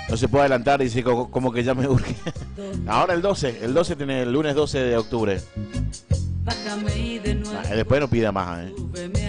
No se puede adelantar, dice como que ya me urge. Ahora el 12 tiene el lunes 12 de octubre. Después no pida más,